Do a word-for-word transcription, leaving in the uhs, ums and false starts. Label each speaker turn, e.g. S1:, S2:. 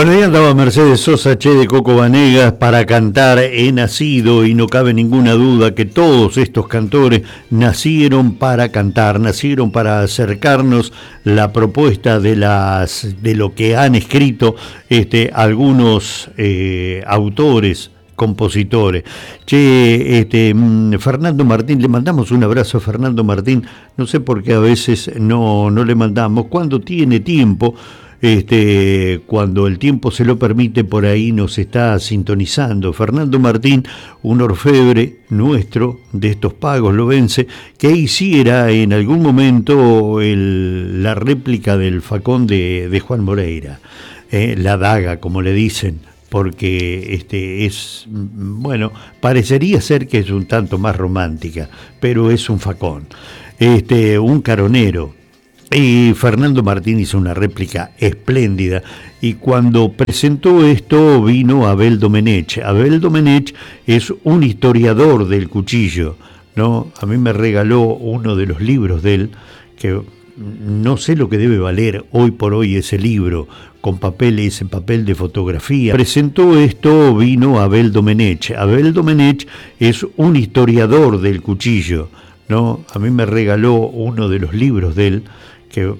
S1: Bueno, ahí andaba Mercedes Sosa, che, de Coco Vanegas, para cantar He nacido, y no cabe ninguna duda que todos estos cantores nacieron para cantar, nacieron para acercarnos la propuesta de las de lo que han escrito este, algunos eh, autores, compositores. Che, este, Fernando Martín, le mandamos un abrazo a Fernando Martín, no sé por qué a veces no, no le mandamos, cuando tiene tiempo. Este, cuando el tiempo se lo permite, por ahí nos está sintonizando. Fernando Martín, un orfebre nuestro de estos pagos lobense, que hiciera en algún momento el, la réplica del facón de, de Juan Moreira, eh, la daga, como le dicen, porque este es, bueno, parecería ser que es un tanto más romántica, pero es un facón, este, un caronero. Y Fernando Martín hizo una réplica espléndida, y cuando presentó esto vino Abel Domenech. Abel Domenech es un historiador del cuchillo, ¿no? A mí me regaló uno de los libros de él, que no sé lo que debe valer hoy por hoy ese libro, con papel, ese papel de fotografía. Presentó esto vino Abel Domenech. Abel Domenech es un historiador del cuchillo, ¿no? A mí me regaló uno de los libros de él, que